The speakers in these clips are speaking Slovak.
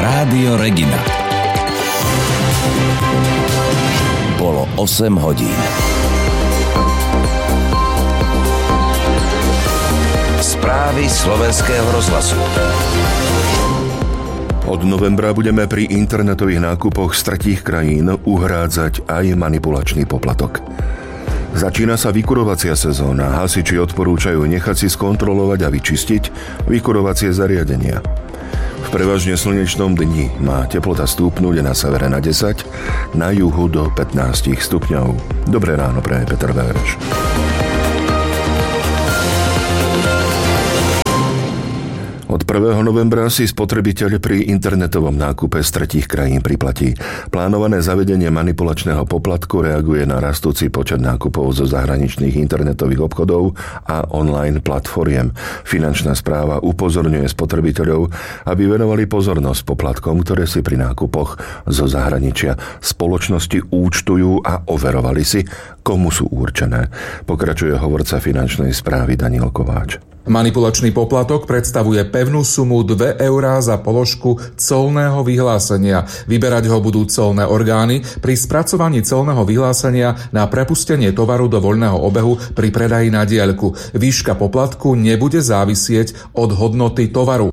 Rádio Regina. Bolo 8 hodín. Správy Slovenského rozhlasu. Od novembra budeme pri internetových nákupoch z tretích krajín uhrádzať aj manipulačný poplatok. Začína sa vykurovacia sezóna. Hasiči odporúčajú nechať si skontrolovať a vyčistiť vykurovacie zariadenia. V prevažne slnečnom dni má teplota stúpnuť na severe na 10, na juhu do 15 stupňov. Dobré ráno praje Peter Véreš. Od 1. novembra si spotrebiteľ pri internetovom nákupe z tretích krajín priplatí. Plánované zavedenie manipulačného poplatku reaguje na rastúci počet nákupov zo zahraničných internetových obchodov a online platformiem. Finančná správa upozorňuje spotrebiteľov, aby venovali pozornosť poplatkom, ktoré si pri nákupoch zo zahraničia spoločnosti účtujú a overovali si, komu sú určené. Pokračuje hovorca finančnej správy Daniel Kováč. Manipulačný poplatok predstavuje pevnú sumu 2 eurá za položku colného vyhlásenia. Vyberať ho budú colné orgány pri spracovaní colného vyhlásenia na prepustenie tovaru do voľného obehu pri predaji na diaľku. Výška poplatku nebude závisieť od hodnoty tovaru.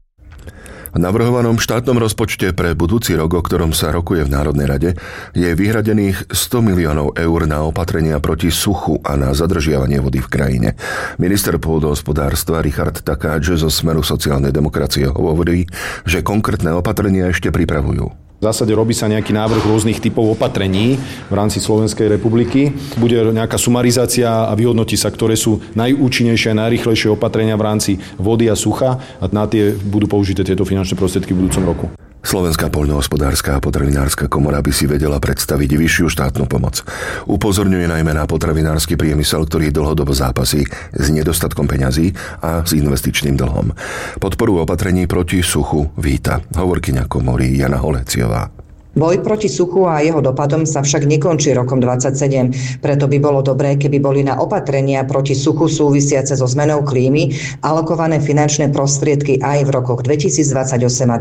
V navrhovanom štátnom rozpočte pre budúci rok, o ktorom sa rokuje v Národnej rade, je vyhradených 100 miliónov eur na opatrenia proti suchu a na zadržiavanie vody v krajine. Minister pôdohospodárstva Richard Takáč zo Smeru sociálnej demokracie hovorí, že konkrétne opatrenia ešte pripravujú. V zásade robí sa nejaký návrh rôznych typov opatrení v rámci Slovenskej republiky. Bude nejaká sumarizácia a vyhodnotí sa, ktoré sú najúčinnejšie a najrýchlejšie opatrenia v rámci vody a sucha a na tie budú použité tieto finančné prostriedky v budúcom roku. Slovenská poľnohospodárska a potravinárska komora by si vedela predstaviť vyššiu štátnu pomoc. Upozorňuje najmä na potravinársky priemysel, ktorý dlhodobo zápasí s nedostatkom peňazí a s investičným dlhom. Podporu opatrení proti suchu víta hovorkyňa komory Jana Holeciová. Boj proti suchu a jeho dopadom sa však nekončí rokom 2027. Preto by bolo dobré, keby boli na opatrenia proti suchu súvisiace so zmenou klímy alokované finančné prostriedky aj v rokoch 2028 a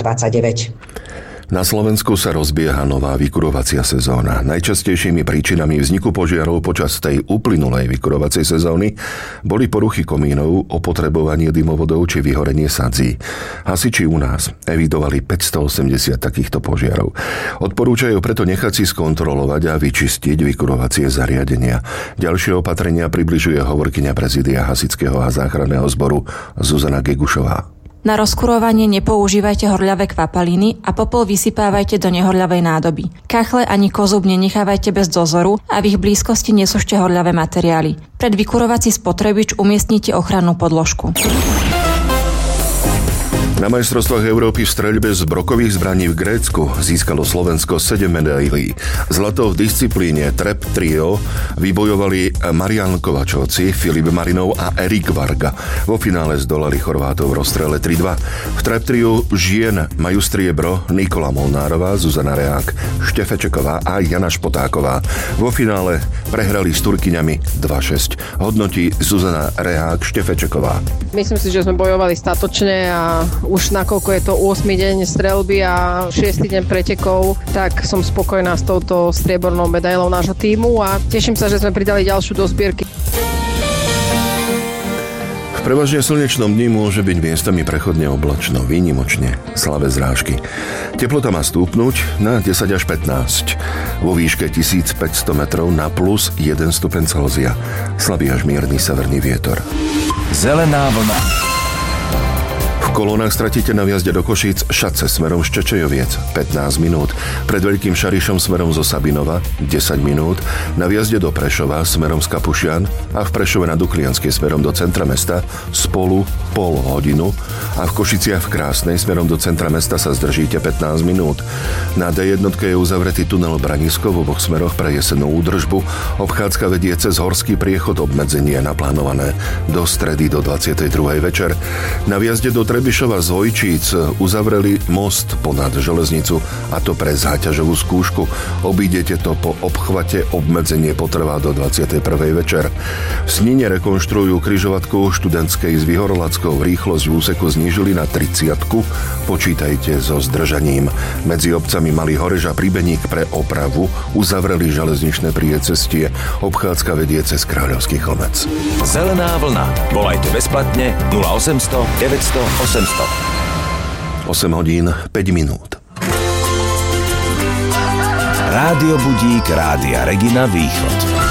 2029. Na Slovensku sa rozbieha nová vykurovacia sezóna. Najčastejšími príčinami vzniku požiarov počas tej uplynulej vykurovacej sezóny boli poruchy komínov, opotrebovanie dymovodov či vyhorenie sadzí. Hasiči u nás evidovali 580 takýchto požiarov. Odporúčajú preto nechať si skontrolovať a vyčistiť vykurovacie zariadenia. Ďalšie opatrenia približuje hovorkyňa prezidia Hasičského a záchranného zboru Zuzana Gegušová. Na rozkurovanie nepoužívajte horľavé kvapaliny a popol vysypávajte do nehorľavej nádoby. Kachle ani kozub nenechávajte bez dozoru a v ich blízkosti nesúšte horľavé materiály. Pred vykurovací spotrebič umiestnite ochrannú podložku. Na majstrovstvách Európy v streľbe z brokových zbraní v Grécku získalo Slovensko 7 medailí. Zlato v disciplíne Trap Trio vybojovali Marian Kovačovci, Filip Marinov a Erik Varga. Vo finále zdolali Chorvátov v rozstrele 3-2. V Trap Triu žien majú striebro Nikola Molnárová, Zuzana Reák, Štefečeková a Jana Špotáková. Vo finále prehrali s Turkyňami 2-6. Hodnotí Zuzana Reák Štefečeková. Myslím si, že sme bojovali statočne a už nakoľko je to 8. deň streľby a 6. deň pretekov, tak som spokojná s touto striebornou medailou nášho tímu a teším sa, že sme pridali ďalšiu do zbierky. V prevažne slnečnom dni môže byť miestami prechodne oblačno, výnimočne slabé zrážky. Teplota má stúpnuť na 10 až 15. Vo výške 1500 metrov na plus 1 stupeň Celzia. Slabý až mierny severný vietor. Zelená vlna. V kolónach stratíte na vjazde do Košíc Šace smerom z Čečejoviec 15 minút, pred Veľkým Šarišom smerom zo Sabinova 10 minút, na vjazde do Prešova smerom z Kapušian a v Prešove na Duklianskej smerom do centra mesta spolu pol hodinu a v Košiciach v Krásnej smerom do centra mesta sa zdržíte 15 minút. Na D1 je uzavretý tunel Branisko v oboch smeroch pre jesennú údržbu. Obchádzka vedie cez horský priechod, obmedzenie naplánované do stredy do 22. večer. Na vjazde do Trebišova z Hojčíc uzavreli most ponad železnicu, a to pre záťažovú skúšku. Obídete to po obchvate, obmedzenie potrvá do 21. večer. V Snine rekonštruujú križovatku študentskej s Vyhorolackou, rýchlosť v úseku znížili na 30, počítajte so zdržaním. Medzi obcami Malý Horež a Príbeník pre opravu uzavreli železničné priecestie. Obchádzka vedie cez Kráľovský Chlmec. Zelená vlna. Volajte bezplatne 0800 900 800. 8 hodín 5 minút. Rádio Budík Rádia Regina Východ.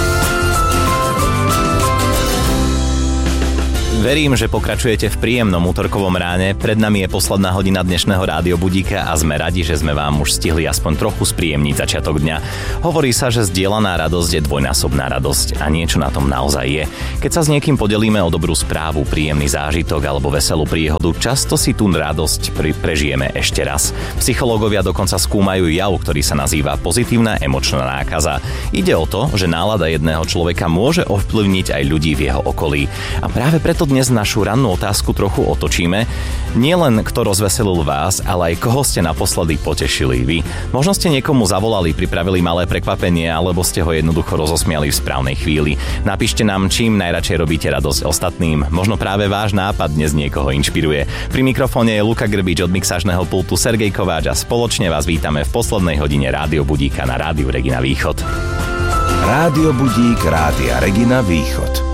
Verím, že pokračujete v príjemnom útorkovom ráne. Pred nami je posledná hodina dnešného Rádio Budíka a sme radi, že sme vám už stihli aspoň trochu spríjemniť začiatok dňa. Hovorí sa, že zdieľaná radosť je dvojnásobná radosť a niečo na tom naozaj je. Keď sa s niekým podelíme o dobrú správu, príjemný zážitok alebo veselú príhodu, často si tú radosť prežijeme ešte raz. Psychológovia dokonca skúmajú jav, ktorý sa nazýva pozitívna emočná nákaza. Ide o to, že nálada jedného človeka môže ovplyvniť aj ľudí v jeho okolí. A práve preto dnes našu rannú otázku trochu otočíme. Nielen kto rozveselil vás, ale aj koho ste naposledy potešili vy. Možno ste niekomu zavolali, pripravili malé prekvapenie, alebo ste ho jednoducho rozosmiali v správnej chvíli. Napíšte nám, čím najradšej robíte radosť ostatným. Možno práve váš nápad dnes niekoho inšpiruje. Pri mikrofóne je Luka Grbič, od mixážneho pultu Sergej Kováč a spoločne vás vítame v poslednej hodine Rádio Budíka na Rádiu Regina Východ. Rádio Budík Rádia Regina Východ.